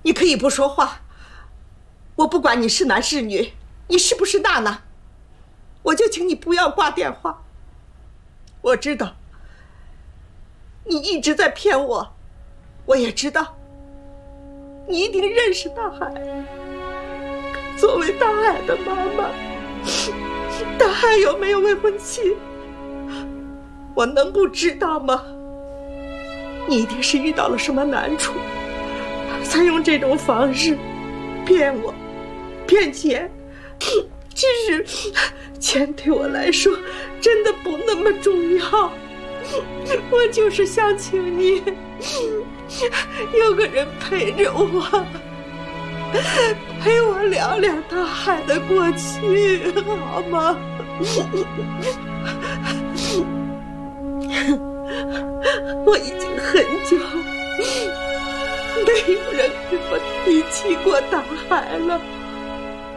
你可以不说话，我不管你是男是女，你是不是娜娜，我就请你不要挂电话。我知道你一直在骗我，我也知道你一定认识大海。作为大海的妈妈，大海有没有未婚妻，我能不知道吗？你一定是遇到了什么难处，才用这种方式骗我，骗钱。其实钱对我来说真的不那么重要，我就是想请你有个人陪着我，陪我聊聊大海的过去，好吗？我已经很久没有人跟我提起过大海了。